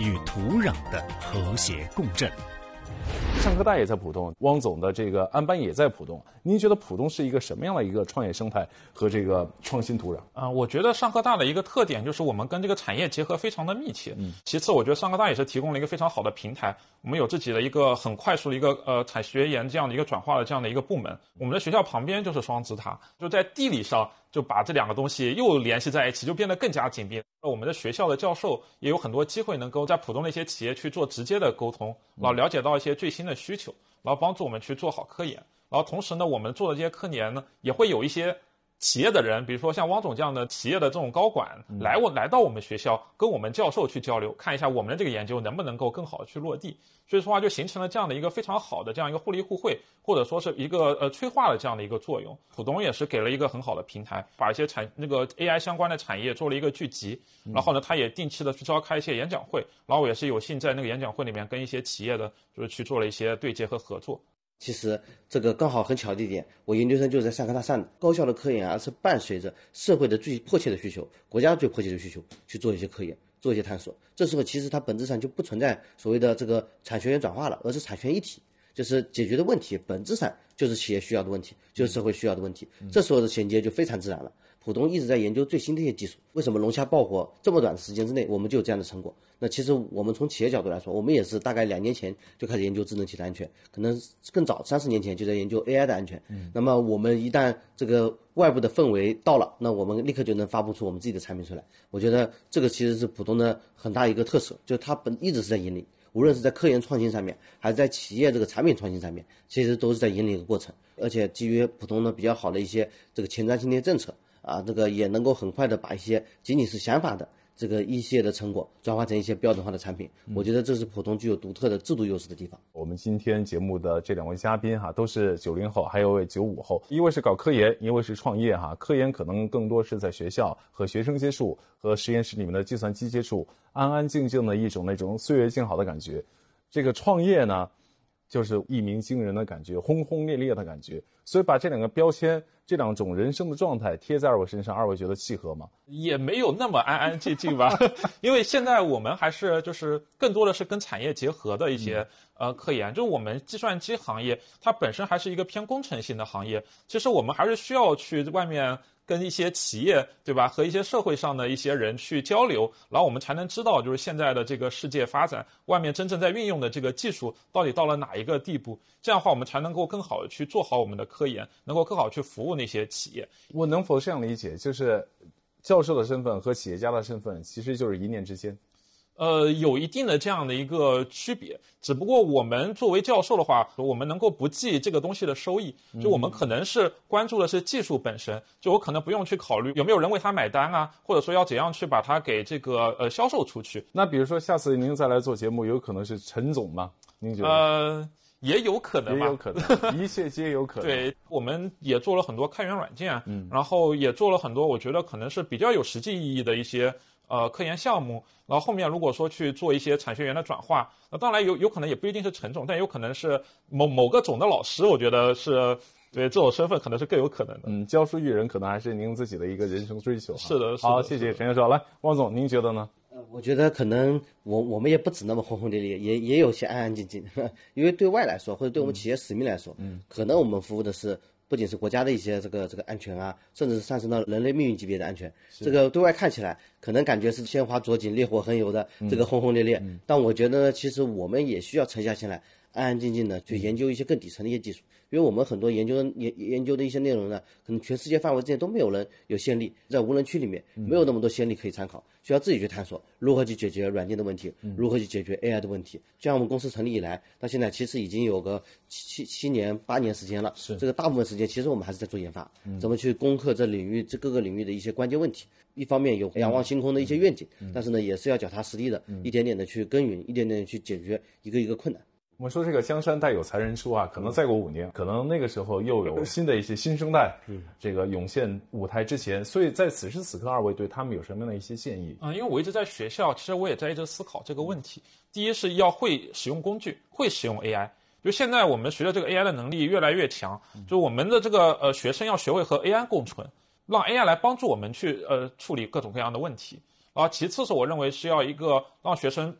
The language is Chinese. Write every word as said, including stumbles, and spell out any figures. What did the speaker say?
与土壤的和谐共振。 上科大也在浦东，汪总的这个安班也在浦东。您觉得浦东是一个什么样的一个创业生态和这个创新土壤？ 啊、呃，我觉得上科大的一个特点就是我们跟这个产业结合非常的密切。嗯，其次，我觉得上科大也是提供了一个非常好的平台，我们有自己的一个很快速的一个呃产学研这样的一个转化的这样的一个部门。我们的学校旁边就是双子塔，就在地理上就把这两个东西又联系在一起，就变得更加紧密。我们的学校的教授也有很多机会能够在浦东的一些企业去做直接的沟通，然后了解到一些最新的需求，然后帮助我们去做好科研。然后同时呢，我们做的这些科研呢，也会有一些企业的人，比如说像汪总这样的企业的这种高管，来我来到我们学校，跟我们教授去交流，看一下我们的这个研究能不能够更好的去落地。所以说话就形成了这样的一个非常好的这样一个互利互惠，或者说是一个呃催化的这样的一个作用。浦东也是给了一个很好的平台，把一些产那个 A I 相关的产业做了一个聚集，然后呢，他也定期的去召开一些演讲会，然后我也是有幸在那个演讲会里面跟一些企业的就是去做了一些对接和合作。 其实这个刚好很巧的一点，我研究生就是在上科大上的。高校的科研而是伴随着社会的最迫切的需求，国家最迫切的需求去做一些科研，做一些探索。这时候其实它本质上就不存在所谓的这个产学研转化了，而是产学一体，就是解决的问题本质上就是企业需要的问题，就是社会需要的问题。这时候的衔接就非常自然了。浦东一直在研究最新的一些技术，为什么龙虾爆火这么短的时间之内我们就有这样的成果？那其实我们从企业角度来说，我们也是大概两年前就开始研究智能体的安全，可能更早三四年前就在研究 A I 的安全。嗯，那么我们一旦这个外部的氛围到了，那我们立刻就能发布出我们自己的产品出来。我觉得这个其实是浦东的很大一个特色，就它本一直是在引领，无论是在科研创新上面，还是在企业这个产品创新上面，其实都是在引领一个过程。而且基于浦东的比较好的一些这个前瞻性的政策啊，这个也能够很快的把一些仅仅是想法的这个一些的成果转化成一些标准化的产品。嗯、我觉得这是浦东具有独特的制度优势的地方。 我们今天节目的这两位嘉宾哈，都是九零后，还有位九五后，一位是搞科研，一位是创业哈。科研可能更多是在学校和学生接触，和实验室里面的计算机接触，安安静静的一种那种岁月静好的感觉。这个创业呢，就是一鸣惊人的感觉，轰轰烈烈的感觉。所以把这两个标签，这两种人生的状态贴在二位身上，二位觉得契合吗？ 也没有那么安安静静吧，因为现在我们还是就是更多的是跟产业结合的一些、嗯、呃科研，就是我们计算机行业它本身还是一个偏工程性的行业，其实我们还是需要去外面跟一些企业，对吧，和一些社会上的一些人去交流，然后我们才能知道就是现在的这个世界发展，外面真正在运用的这个技术到底到了哪一个地步，这样的话我们才能够更好的去做好我们的科研，能够更好去服务那些企业。 我能否这样理解，就是教授的身份和企业家的身份其实就是一念之间？ 呃，有一定的这样的一个区别，只不过我们作为教授的话，我们能够不计这个东西的收益，就我们可能是关注的是技术本身，就我可能不用去考虑有没有人为他买单啊，或者说要怎样去把它给这个呃销售出去。 那比如说下次您再来做节目，有可能是陈总吗？您觉得？ 呃。也有可能吧， 也有可能，一切皆有可能。 对，我们也做了很多开源软件，嗯，然后也做了很多我觉得可能是比较有实际意义的一些呃科研项目。然后后面如果说去做一些产学研的转化，那当然有有可能也不一定是陈总，但有可能是某某个总的老师，我觉得是对这种身份可能是更有可能的。 嗯，教书育人可能还是您自己的一个人生追求。 是的，是的。 好，谢谢陈教授。来，汪总，您觉得呢？ 我觉得可能我我们也不止那么轰轰烈烈，也也有些安安静静，因为对外来说，或者对我们企业使命来说，嗯，可能我们服务的是不仅是国家的一些这个这个安全啊，甚至是上升到人类命运级别的安全。这个对外看起来可能感觉是鲜花着锦、烈火横油的这个轰轰烈烈，嗯、但我觉得呢，其实我们也需要沉下心来，安安静静的去研究一些更底层的一些技术。因为我们很多研究研研究的一些内容呢，可能全世界范围之内都没有人有先例，在无人区里面没有那么多先例可以参考，需要自己去探索如何去解决软件的问题，如何去解决 A I 的问题。像我们公司成立以来到现在，其实已经有个七七年八年时间了，是这个大部分时间其实我们还是在做研发，嗯、怎么去攻克这领域这各个领域的一些关键问题。一方面有仰望星空的一些愿景，嗯、但是呢，也是要脚踏实地的，嗯、一点点的去耕耘，一点点的去解决一个一个困难。 我们说这个江山代有才人出啊，可能再过五年，可能那个时候又有新的一些新生代，嗯，这个涌现舞台之前，所以在此时此刻，二位对他们有什么样的一些建议？ 嗯，因为我一直在学校，其实我也在一直思考这个问题。第一是要会使用工具，会使用 A I。就现在我们随着这个 A I 的能力越来越强，就我们的这个呃学生要学会和 A I 共存，让 A I 来帮助我们去呃处理各种各样的问题。然后其次是我认为是要一个让学生